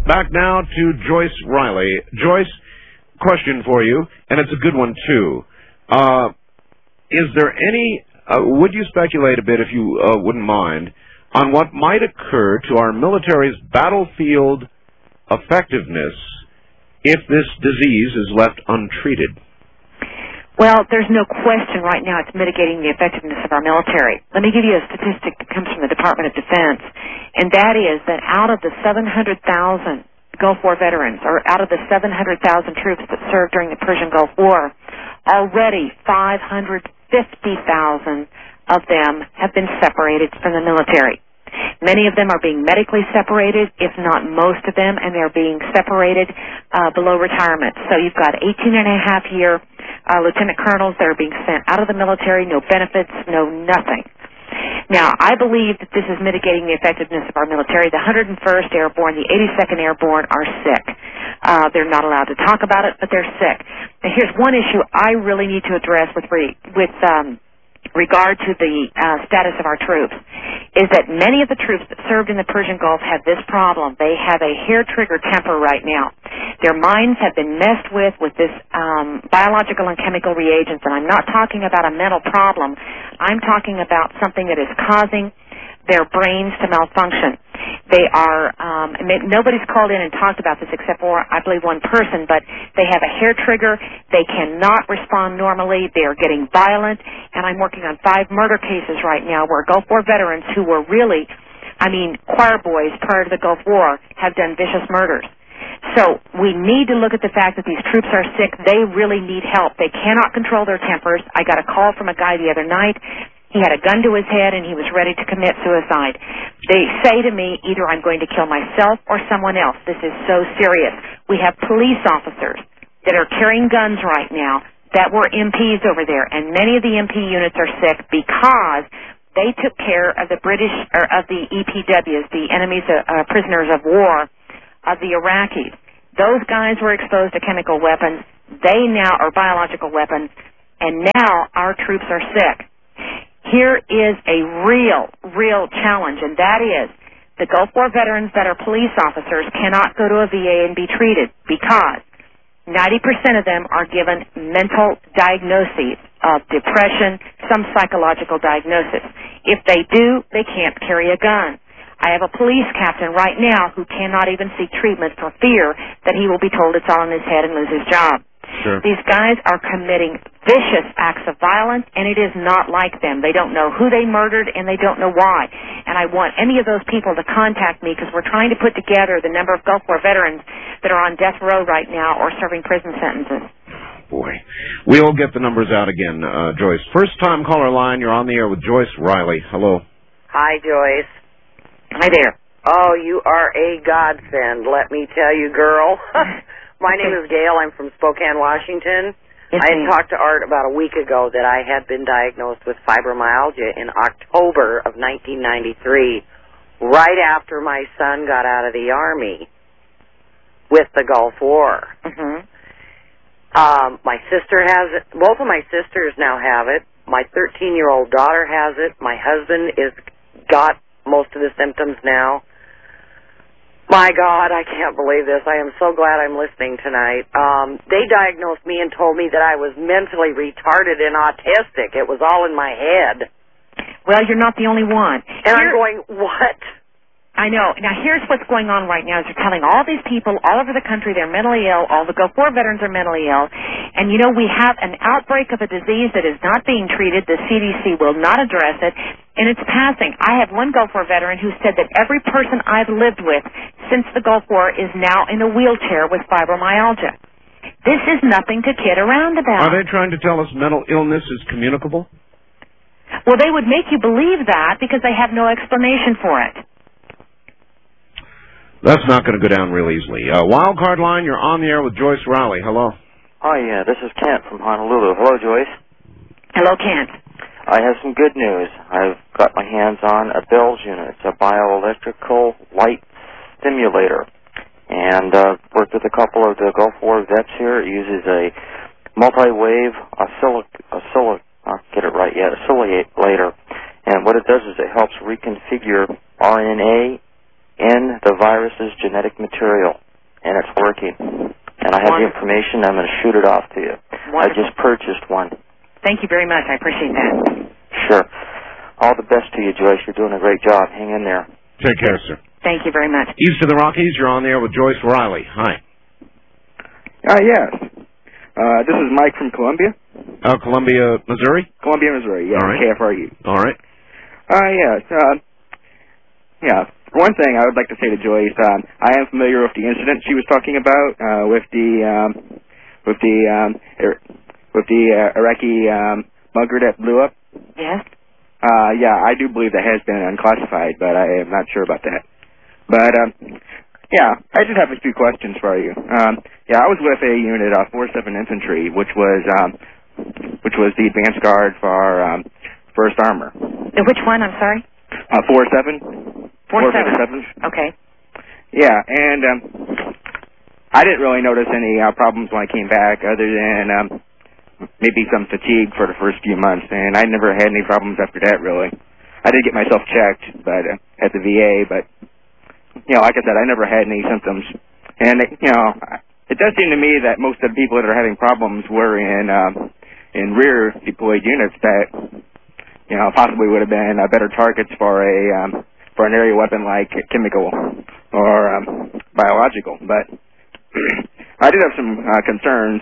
Back now to Joyce Riley. Joyce, question for you, and it's a good one, too. Is there any, would you speculate a bit, if you wouldn't mind, on what might occur to our military's battlefield effectiveness if this disease is left untreated? Well, there's no question right now it's mitigating the effectiveness of our military. Let me give you a statistic that comes from the Department of Defense, and that is that out of the 700,000 Gulf War veterans, or out of the 700,000 troops that served during the Persian Gulf War, already 550,000 of them have been separated from the military. Many of them are being medically separated, if not most of them, and they're being separated below retirement. So you've got 18-and-a-half-year lieutenant colonels that are being sent out of the military, no benefits, no nothing. Now, I believe that this is mitigating the effectiveness of our military. The 101st Airborne, the 82nd Airborne are sick. They're not allowed to talk about it, but they're sick. Now, here's one issue I really need to address with regard to the status of our troops, is that many of the troops that served in the Persian Gulf have this problem. They have a hair-trigger temper right now. Their minds have been messed with this biological and chemical reagents, and I'm not talking about a mental problem. I'm talking about something that is causing their brains to malfunction. They are, nobody's called in and talked about this except for, I believe, one person, but they have a hair trigger. They cannot respond normally. They are getting violent, and I'm working on 5 murder cases right now where Gulf War veterans who were really, choir boys prior to the Gulf War have done vicious murders. So we need to look at the fact that these troops are sick. They really need help. They cannot control their tempers. I got a call from a guy the other night. He had a gun to his head, and he was ready to commit suicide. They say to me, either I'm going to kill myself or someone else. This is so serious. We have police officers that are carrying guns right now that were MPs over there, and many of the MP units are sick because they took care of the British, or of the EPWs, the enemies, prisoners of war, of the Iraqis. Those guys were exposed to chemical weapons. They now are biological weapons, and now our troops are sick. Here is a real challenge, and that is the Gulf War veterans that are police officers cannot go to a VA and be treated because 90% of them are given mental diagnoses of depression, some psychological diagnosis. If they do, they can't carry a gun. I have a police captain right now who cannot even seek treatment for fear that he will be told it's all in his head and lose his job. Sure. These guys are committing vicious acts of violence, and it is not like them. They don't know who they murdered, and they don't know why. And I want any of those people to contact me because we're trying to put together the number of Gulf War veterans that are on death row right now or serving prison sentences. Boy, we'll get the numbers out again, Joyce. First-time caller line, you're on the air with Joyce Riley. Hello. Hi, Joyce. Hi there. Oh, you are a godsend, let me tell you, girl. My name is Gail. I'm from Spokane, Washington. Yes, I had talked to Art about a week ago that I had been diagnosed with fibromyalgia in October of 1993, right after my son got out of the Army with the Gulf War. Mm-hmm. My sister has it. Both of my sisters now have it. My 13-year-old daughter has it. My husband is got most of the symptoms now. My God, I can't believe this. I am so glad I'm listening tonight. They diagnosed me and told me that I was mentally retarded and autistic. It was all in my head. Well, you're not the only one. And I'm going, what? I know. Now, here's what's going on right now is you're telling all these people all over the country they're mentally ill, all the Gulf War veterans are mentally ill, and, you know, we have an outbreak of a disease that is not being treated. The CDC will not address it, and it's passing. I have one Gulf War veteran who said that every person I've lived with since the Gulf War is now in a wheelchair with fibromyalgia. This is nothing to kid around about. Are they trying to tell us mental illness is communicable? Well, they would make you believe that because they have no explanation for it. That's not going to go down real easily. Wild card line, you're on the air with Joyce Riley. Hello. Hi, this is Kent from Honolulu. Hello, Joyce. Hello, Kent. I have some good news. I've got my hands on a Bell's unit. It's a bioelectrical light stimulator. And worked with a couple of the Gulf War vets here. It uses a multi-wave oscillator. And what it does is it helps reconfigure RNA in the virus's genetic material, and it's working. And I have the information. I'm going to shoot it off to you. Wonderful. I just purchased one. Thank you very much. I appreciate that. Sure. All the best to you, Joyce. You're doing a great job. Hang in there. Take care, sir. Thank you very much. East of the Rockies, you're on there with Joyce Riley. Hi. Yes. This is Mike from Columbia. Columbia, Missouri? Columbia, Missouri, yeah. All right. KFRU. All right. Yes. For one thing, I would like to say to Joyce, I am familiar with the incident she was talking about with the Iraqi bunker that blew up. Yes? I do believe that has been unclassified, but I am not sure about that. But, I just have a few questions for you. I was with a unit, 47 Infantry, which was the advanced guard for 1st Armor. Which one? I'm sorry? 47. 47. Okay. Yeah, and I didn't really notice any problems when I came back other than maybe some fatigue for the first few months, and I never had any problems after that, really. I did get myself checked at the VA, but, like I said, I never had any symptoms. And, it does seem to me that most of the people that are having problems were in rear deployed units that, possibly would have been better targets for an area weapon like chemical or biological. But I did have some concerns.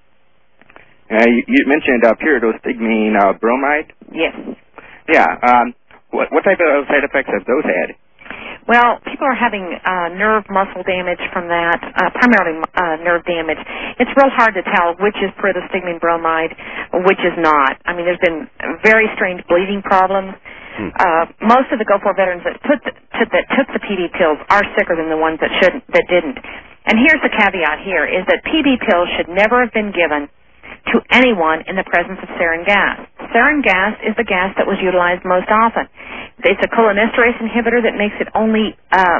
You mentioned pyridostigmine bromide. Yes. Yeah. What type of side effects have those had? Well, people are having nerve muscle damage from that, primarily nerve damage. It's real hard to tell which is pyridostigmine bromide, which is not. I mean, there's been very strange bleeding problems. Most of the GO4 veterans that took the PD pills are sicker than the ones that didn't. And here's the caveat here, is that PD pills should never have been given to anyone in the presence of sarin gas. Sarin gas is the gas that was utilized most often. It's a cholinesterase inhibitor that makes it only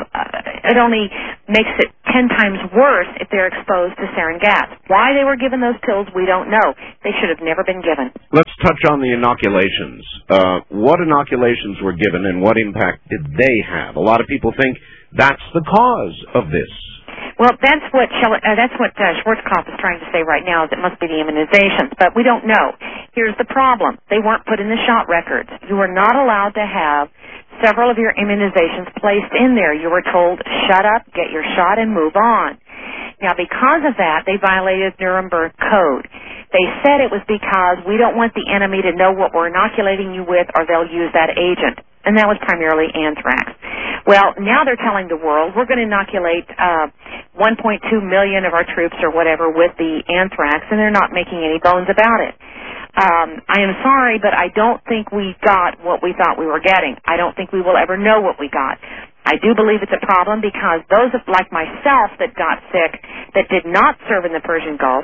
makes it 10 times worse if they're exposed to sarin gas. Why they were given those pills, we don't know. They should have never been given. Let's touch on the inoculations. What inoculations were given and what impact did they have? A lot of people think that's the cause of this. Well, that's what Schwarzkopf is trying to say right now, is it must be the immunizations, but we don't know. Here's the problem. They weren't put in the shot records. You were not allowed to have several of your immunizations placed in there. You were told, shut up, get your shot, and move on. Now, because of that, they violated Nuremberg Code. They said it was because we don't want the enemy to know what we're inoculating you with, or they'll use that agent. And that was primarily anthrax. Well, now they're telling the world we're going to inoculate 1.2 million of our troops or whatever with the anthrax, and they're not making any bones about it. I am sorry, but I don't think we got what we thought we were getting. I don't think we will ever know what we got. I do believe it's a problem because those like myself that got sick that did not serve in the Persian Gulf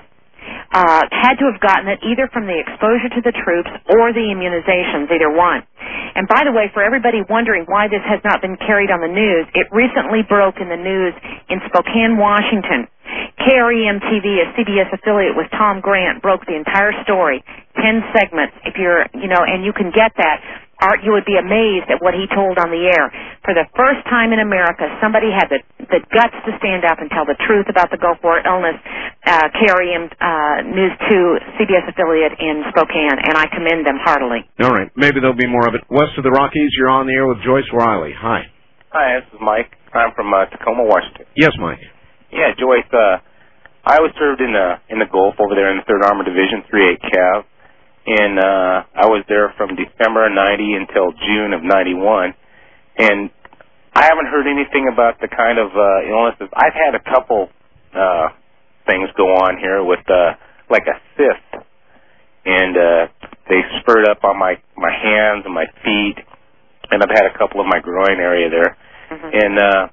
had to have gotten it either from the exposure to the troops or the immunizations, either one. And by the way, for everybody wondering why this has not been carried on the news, it recently broke in the news in Spokane, Washington. KREM-TV, a CBS affiliate with Tom Grant, broke the entire story, 10 segments. If you're, and you can get that. Art, you would be amazed at what he told on the air. For the first time in America, somebody had the guts to stand up and tell the truth about the Gulf War illness. KREM News 2 CBS affiliate in Spokane, and I commend them heartily. All right. Maybe there'll be more of it. West of the Rockies, you're on the air with Joyce Riley. Hi. Hi, this is Mike. I'm from Tacoma, Washington. Yes, Mike. Yeah, Joyce, I was served in the Gulf over there in the 3rd Armored Division, 3-8 Cav. And I was there from December of 90 until June of 91. And I haven't heard anything about the kind of illnesses. I've had a couple things go on here with like a cyst. And they spurred up on my hands and my feet. And I've had a couple of my groin area there. Mm-hmm. And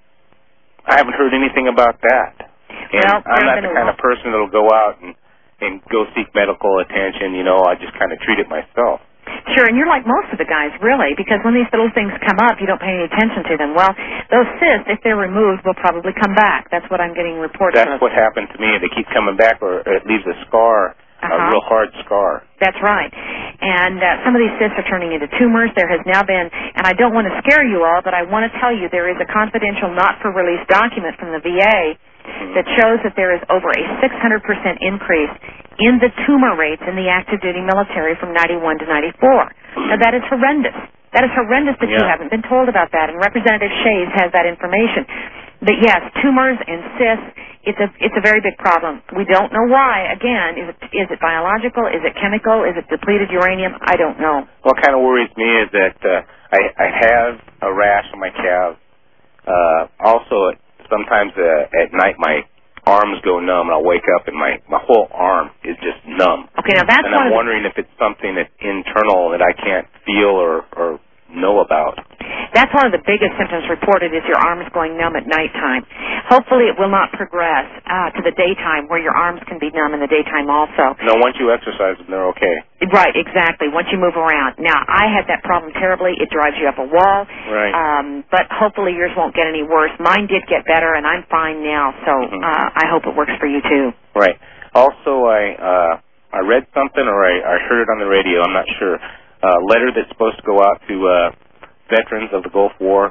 I haven't heard anything about that. And I'm not the kind of person that will go out and go seek medical attention, I just kind of treat it myself. Sure, and you're like most of the guys, really, because when these little things come up, you don't pay any attention to them. Well, those cysts, if they're removed, will probably come back. That's what I'm getting reports of. That's what happened to me. They keep coming back, or it leaves a scar, a real hard scar. That's right. And some of these cysts are turning into tumors. There has now been, and I don't want to scare you all, but I want to tell you there is a confidential not-for-release document from the VA that shows that there is over a 600% increase in the tumor rates in the active-duty military from 91 to 94. Now, that is horrendous. That is horrendous that you haven't been told about that, and Representative Shays has that information. But yes, tumors and cysts, it's a very big problem. We don't know why. Again, is it biological? Is it chemical? Is it depleted uranium? I don't know. What kind of worries me is that I have a rash on my calves. Also, sometimes at night my arms go numb, and I'll wake up and my whole arm is just numb. Okay, now that's and I'm wondering if it's something that's internal that I can't feel or know about. That's one of the biggest symptoms reported is your arms going numb at nighttime. Hopefully it will not progress to the daytime where your arms can be numb in the daytime also. No, once you exercise them, they're okay. Right, exactly, once you move around. Now, I had that problem terribly. It drives you up a wall. Right. But hopefully yours won't get any worse. Mine did get better, and I'm fine now, so I hope it works for you too. Right. Also, I read something or I heard it on the radio, I'm not sure. A letter that's supposed to go out to veterans of the Gulf War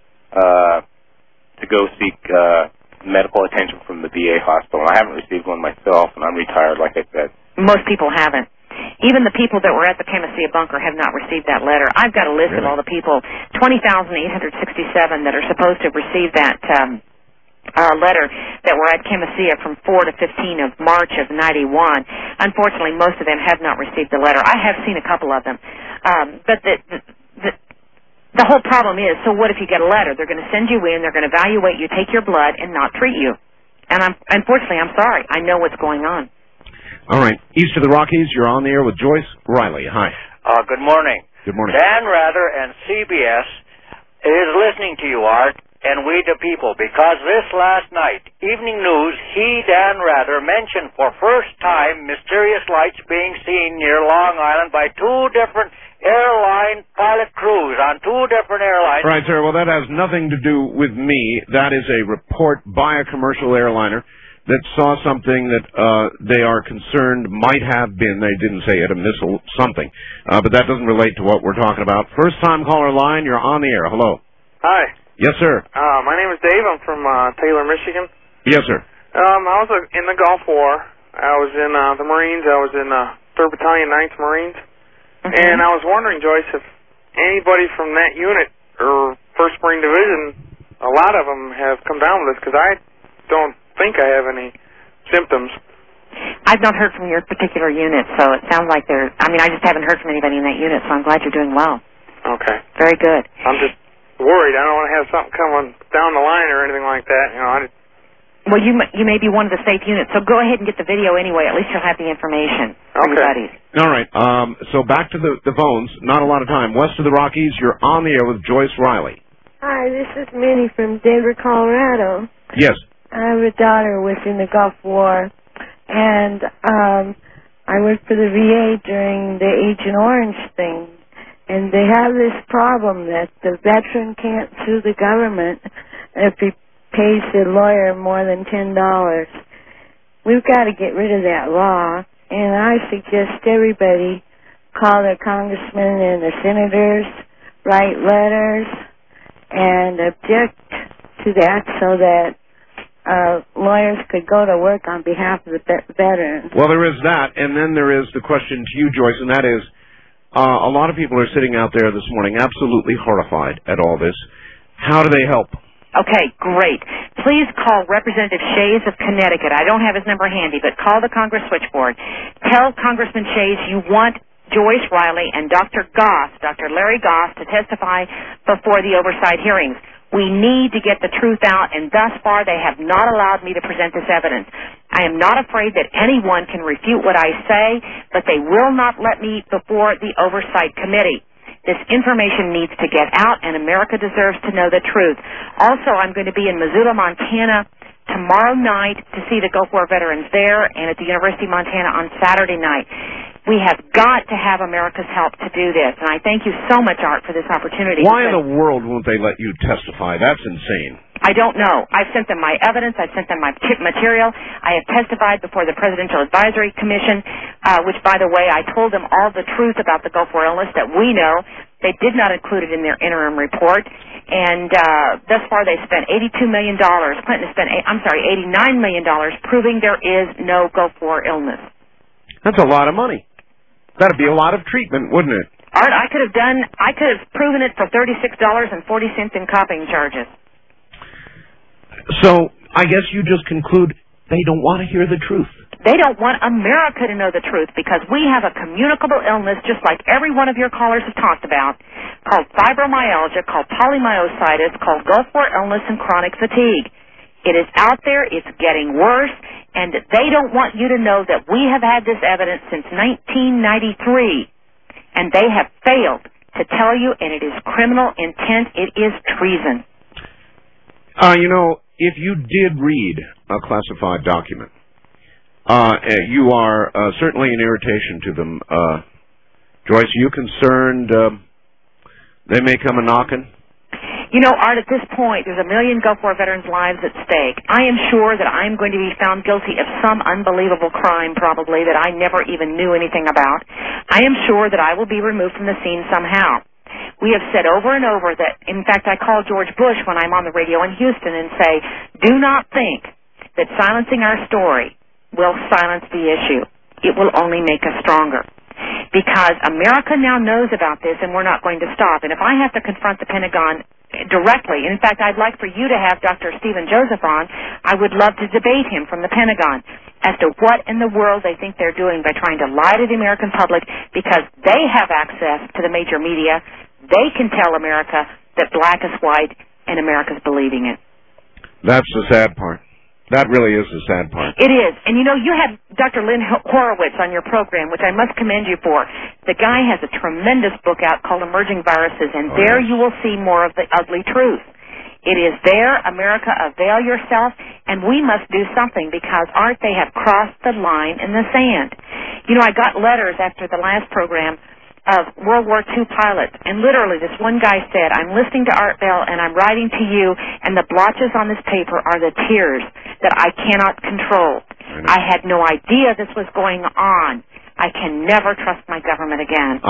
to go seek medical attention from the VA hospital. I haven't received one myself, and I'm retired, like I said. Most people haven't. Even the people that were at the Camisea bunker have not received that letter. I've got a list of all the people, 20,867 that are supposed to receive that letter that were at Camisea from 4 to 15 of March of 91. Unfortunately, most of them have not received the letter. I have seen a couple of them. But the whole problem is, so what if you get a letter? They're going to send you in, they're going to evaluate you, take your blood, and not treat you. And unfortunately, I'm sorry. I know what's going on. All right. East of the Rockies, you're on the air with Joyce Riley. Hi. Good morning. Good morning. Dan Rather and CBS is listening to you, Art, and we the people, because this last night, Evening News, Dan Rather mentioned for first time mysterious lights being seen near Long Island by two different airline pilot crews on two different airlines. Right, sir. Well, that has nothing to do with me. That is a report by a commercial airliner that saw something that they are concerned might have been, they didn't say it, a missile, something. But that doesn't relate to what we're talking about. First-time caller line, you're on the air. Hello. Hi. Yes, sir. My name is Dave. I'm from Taylor, Michigan. Yes, sir. I was in the Gulf War. I was in the Marines. I was in 3rd Battalion, 9th Marines. And I was wondering, Joyce, if anybody from that unit or 1st Marine Division, a lot of them have come down with this, because I don't think I have any symptoms. I've not heard from your particular unit, so it sounds like I just haven't heard from anybody in that unit, so I'm glad you're doing well. Okay. Very good. I'm just worried. I don't want to have something coming down the line or anything like that. Well, you may be one of the safe units, so go ahead and get the video anyway. At least you'll have the information for your buddies. All right. So back to the phones. Not a lot of time. West of the Rockies, you're on the air with Joyce Riley. Hi, this is Minnie from Denver, Colorado. Yes. I have a daughter who was in the Gulf War, and I worked for the VA during the Agent Orange thing. And they have this problem that the veteran can't sue the government if he pays the lawyer more than $10. We've got to get rid of that law, and I suggest everybody call their congressmen and the senators, write letters, and object to that so that lawyers could go to work on behalf of the veterans. Well, there is that, and then there is the question to you, Joyce, and that is, a lot of people are sitting out there this morning absolutely horrified at all this. How do they help? Okay, great. Please call Representative Shays of Connecticut. I don't have his number handy, but call the Congress switchboard. Tell Congressman Shays you want Joyce Riley and Dr. Goss, Dr. Larry Goss, to testify before the oversight hearings. We need to get the truth out, and thus far they have not allowed me to present this evidence. I am not afraid that anyone can refute what I say, but they will not let me before the Oversight Committee. This information needs to get out, and America deserves to know the truth. Also, I'm going to be in Missoula, Montana tomorrow night to see the Gulf War veterans there, and at the University of Montana on Saturday night. We have got to have America's help to do this, and I thank you so much, Art, for this opportunity. Why in the world won't they let you testify? That's insane. I don't know. I've sent them my evidence. I've sent them my material. I have testified before the Presidential Advisory Commission, which, by the way, I told them all the truth about the Gulf War illness that we know. They did not include it in their interim report. And thus far they've spent $82 million. Clinton has spent, $89 million proving there is no Gulf War illness. That's a lot of money. That'd be a lot of treatment, wouldn't it? Art, I could have proven it for $36.40 in copying charges. So I guess you just conclude they don't want to hear the truth. They don't want America to know the truth because we have a communicable illness, just like every one of your callers have talked about, called fibromyalgia, called polymyositis, called Gulf War illness and chronic fatigue. It is out there. It's getting worse. And they don't want you to know that we have had this evidence since 1993. And they have failed to tell you, and it is criminal intent. It is treason. If you did read a classified document, you are certainly an irritation to them. Joyce, are you concerned they may come a-knocking? Art, at this point, there's 1 million Gulf War veterans' lives at stake. I am sure that I'm going to be found guilty of some unbelievable crime, probably, that I never even knew anything about. I am sure that I will be removed from the scene somehow. We have said over and over that, in fact, I call George Bush when I'm on the radio in Houston and say, do not think that silencing our story will silence the issue. It will only make us stronger. Because America now knows about this, and we're not going to stop. And if I have to confront the Pentagon directly, in fact, I'd like for you to have Dr. Stephen Joseph on, I would love to debate him from the Pentagon as to what in the world they think they're doing by trying to lie to the American public, because they have access to the major media. They can tell America that black is white, and America's believing it. That's the sad part. That really is the sad part. It is. And you had Dr. Lynn Horowitz on your program, which I must commend you for. The guy has a tremendous book out called Emerging Viruses, and there you will see more of the ugly truth. It is there. America, avail yourself, and we must do something because, Art, they have crossed the line in the sand. I got letters after the last program of World War II pilots, and literally this one guy said, I'm listening to Art Bell and I'm writing to you, and the blotches on this paper are the tears that I cannot control. I had no idea this was going on. I can never trust my government again.